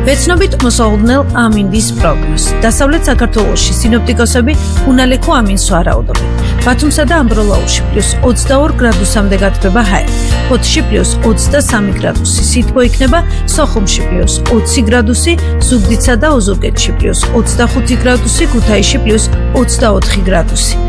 Ვეცნობით მოსაუბრნელ ამინდის პროგნოზს. დასავლეთ საქართველოში სინოპტიკოსები უნალექო ამინს ვარაუდობენ. ბათუმსა და ამბროლაურში +22 გრადუსამდე გათბება ჰაერი. ფოთში +23 გრადუსი. სითბო იქნება სოხუმში +20 გრადუსი, ზუგდიდსა და ოზურგეთში +25 გრადუსი, ქუთაისში +24 გრადუსი.